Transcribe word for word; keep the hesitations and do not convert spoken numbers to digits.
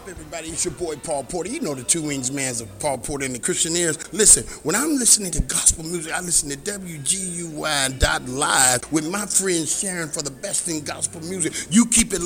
Everybody, it's your boy Paul Porter. You know the Two Wings Mans of Paul Porter and the Christian Ears. Listen, when I'm listening to gospel music, I listen to W G U Y dot live with my friend Sharon for the best in gospel music. You keep it